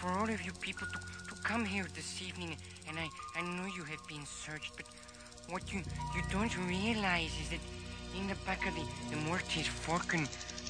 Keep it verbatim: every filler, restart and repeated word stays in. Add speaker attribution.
Speaker 1: for all of you people to, to come here this evening. And I, I know you have been searched, but what you, you don't realize is that in the back of the, the Mortis Forkin